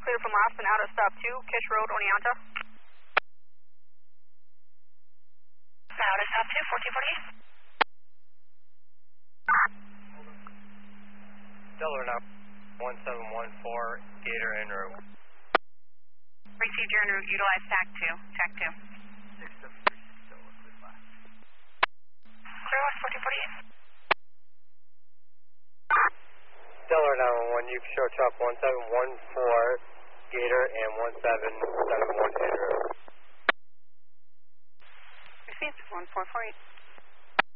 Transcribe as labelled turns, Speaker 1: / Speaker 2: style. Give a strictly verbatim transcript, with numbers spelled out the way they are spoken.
Speaker 1: clear from Aspen out of stop two, Kish Road, Oneonta.
Speaker 2: Out of stop two, fourteen forty-eight.
Speaker 3: Delaware now, one seven one four, Gator en route.
Speaker 2: Received your en route, utilize TAC two, TAC two.
Speaker 3: six seven three six, Delaware, clear flash.
Speaker 2: Clear west, fourteen forty-eight.
Speaker 3: Delaware nine one one, you can show truck one seven one four, Gator and one seven seven one en route.
Speaker 2: Received, one four four eight.